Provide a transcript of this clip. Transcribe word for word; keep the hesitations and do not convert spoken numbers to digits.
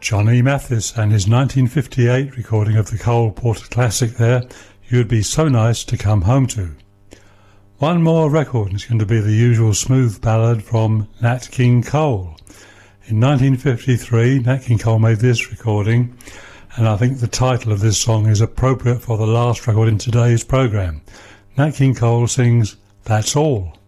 Johnny Mathis and his nineteen fifty-eight recording of the Cole Porter classic there, You'd Be So Nice to Come Home To. One more record, and it's going to be the usual smooth ballad from Nat King Cole. In nineteen fifty-three, Nat King Cole made this recording, and I think the title of this song is appropriate for the last record in today's programme. Nat King Cole sings That's All.